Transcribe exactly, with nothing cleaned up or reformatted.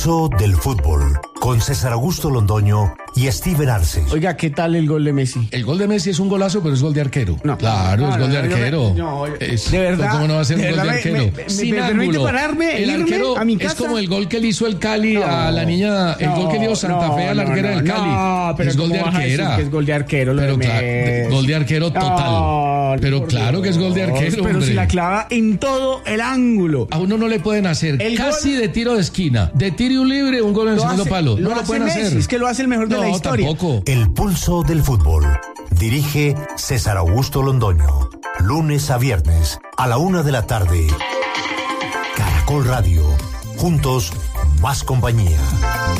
Del fútbol, con César Augusto Londoño y Steven Arce. Oiga, ¿qué tal el gol de Messi? El gol de Messi es un golazo, pero es gol de arquero. No. Claro, no, es gol no, de arquero. No, no, es, de verdad. ¿Cómo no va a ser un gol de arquero? Me, me, Sin me ángulo. permite pararme, El irme arquero a mi casa. es como el gol que le hizo el Cali no, a la niña, el no, gol que le dio Santa no, Fe a la no, arquera no, del Cali. No, pero es gol de arquera. Que es gol de arquero, lo pero de claro, de, gol de arquero total. No, pero claro Dios, que es gol de arquero, pero hombre. si la clava en todo el ángulo. A uno no le pueden hacer el casi gol, de tiro de esquina, de tiro libre, un gol en el segundo hace, palo. Lo no lo pueden Messi, hacer. Es que lo hace el mejor de no, la historia. Tampoco. El pulso del fútbol. Dirige César Augusto Londoño. Lunes a viernes a la una de la tarde. Caracol Radio. Juntos, más compañía.